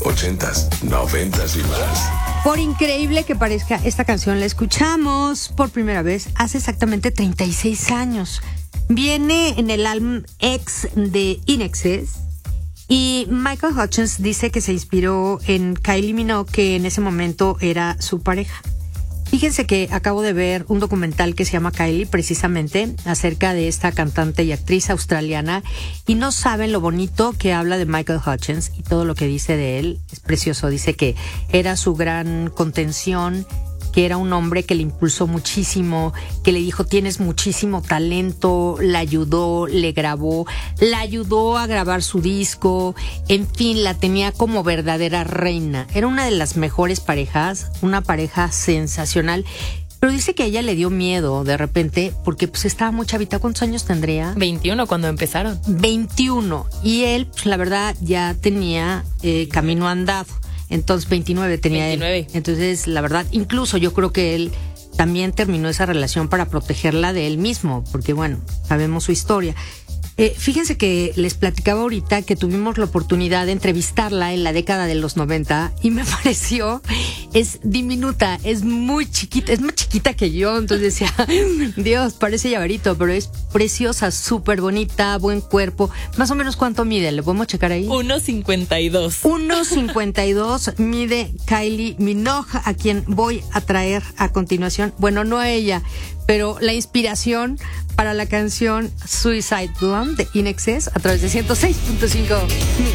80s, 90s y más. Por increíble que parezca, esta canción la escuchamos por primera vez hace exactamente 36 años. Viene en el álbum X de In Excess y Michael Hutchence dice que se inspiró en Kylie Minogue, que en ese momento era su pareja. Fíjense que acabo de ver un documental que se llama Kylie, precisamente acerca de esta cantante y actriz australiana, y no saben lo bonito que habla de Michael Hutchence y todo lo que dice de él. Es precioso. Dice que era su gran contención, que era un hombre que le impulsó muchísimo, que le dijo: tienes muchísimo talento, la ayudó, le grabó, la ayudó a grabar su disco, en fin, la tenía como verdadera reina. Era una de las mejores parejas, una pareja sensacional. Pero dice que a ella le dio miedo de repente porque pues estaba muy chavita. ¿Cuántos años tendría? 21 cuando empezaron. 21. Y él, pues la verdad, ya tenía camino andado. Entonces 29 tenía 29. él. Entonces, la verdad, incluso yo creo que él también terminó esa relación para protegerla de él mismo, porque bueno, sabemos su historia. Fíjense que les platicaba ahorita que tuvimos la oportunidad de entrevistarla en la década de los 90 y me pareció, es diminuta, es muy chiquita, es más chiquita que yo, entonces decía, Dios, parece llaverito, pero es preciosa, súper bonita, buen cuerpo. Más o menos, ¿cuánto mide? ¿Le podemos checar ahí? 1.52. 1.52 mide Kylie Minogue, a quien voy a traer a continuación. Bueno, no a ella, pero la inspiración para la canción Suicide Blonde de In Excess a través de 106.5.